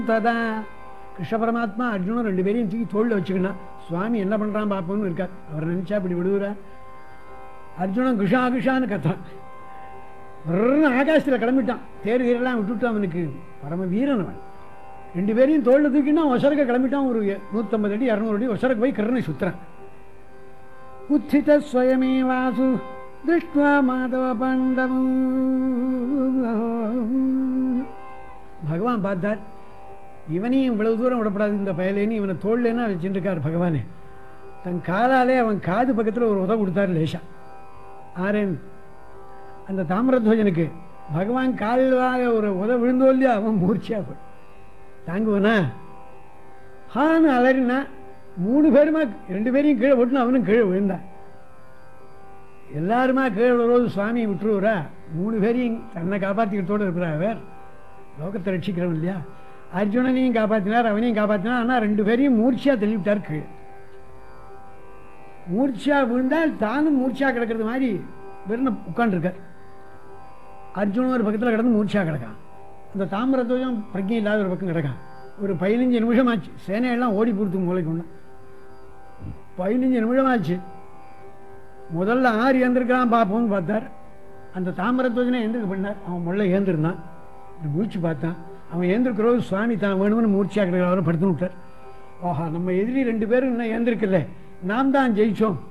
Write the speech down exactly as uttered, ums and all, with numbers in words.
தான் கிருஷ்ண பரமாத்மா அர்ஜுனன் ரெண்டு பேரையும் தூக்கி தோளில் வச்சுக்கணும். சுவாமி என்ன பண்ணுறான் பார்ப்போம்னு இருக்கார். அவர் நினச்சா இப்படி விடுவார். அர்ஜுனன் கிருஷா கிருஷான்னு கத்தான். ஆகாசத்தில் கிளம்பிட்டான். தேர் கீரெல்லாம் விட்டுட்டு அவனுக்கு பரம வீரன் அவன். ரெண்டு பேரையும் தோளில் தூக்கினா ஒசரக்க கிளம்பிட்டான். ஒரு நூற்றம்பது அடி இரநூறு அடி ஒசரக்கு போய் கிருஷ்ணனை சுற்றுறான். உத்தித ஸ்வயமே வாசு திருஷ்டுவா மாதவ பாண்டவம். பகவான் பார்த்தார், இவனையும் இவ்வளவு தூரம் விடப்படாது இந்த பயலேன்னு இவனை தோல்லேன்னு வச்சுருக்கார் பகவானே. தன் காலாலே அவன் காது பக்கத்தில் ஒரு உதவ கொடுத்தார் லேசா. ஆரேன் அந்த தாமிரத்வஜனுக்கு பகவான் காலில் ஒரு உத விழுந்தோ இல்லையா, அவன் மூர்ச்சியா போய் தாங்குவனா ஹான்னு அலறினா. மூணு பேருமா ரெண்டு பேரையும் கீழே விட்டுனா அவனும் கீழே விழுந்தான். எல்லாருமா கீழே விழும்போது சுவாமி விட்டுருவரா? மூணு பேரையும் தன்னை காப்பாற்றிக்கிறதோடு இருக்கிறா. வேற லோகத்தை ரட்சிக்கிறவன் இல்லையா? அர்ஜுனனையும் காப்பாற்றினார், அவனையும் காப்பாற்றினார். ஆனால் ரெண்டு பேரையும் மூர்ச்சியா தள்ளிவிட்டார் கீழே. மூர்ச்சியா விழுந்தால் தானும் மூர்ச்சியா கிடக்கிறது மாதிரி வெறும் உட்காண்டிருக்கார். அர்ஜுனன் ஒரு பக்கத்தில் கிடந்து மூர்ச்சியா கிடக்கான். இந்த தாமிரத்வஜம் பிரஜை இல்லாத ஒரு பக்கம் கிடக்கான். ஒரு பதினஞ்சு நிமிஷம் ஆச்சு. சேனையெல்லாம் ஓடி கொடுத்து மூளைக்கு ஒன்று பதினஞ்சு நிமிஷம் ஆச்சு. முதல்ல ஆறு ஏந்திருக்கிறான் பார்ப்போம்னு பார்த்தார். அந்த தாமிரத்வஜனை ஏந்திருக்க பண்ணார். அவன் முள்ள ஏந்திருந்தான். மூச்சு பார்த்தான். அவன் ஏந்திருக்கிறோம் சுவாமி தான் வேணும்னு மூர்ச்சியாக கிடக்கிறவரை படுத்து விட்டார். ஓஹா, நம்ம எதிரி ரெண்டு பேரும் இன்னும் ஏந்திருக்கல, நாம் தான் ஜெயிச்சோம்.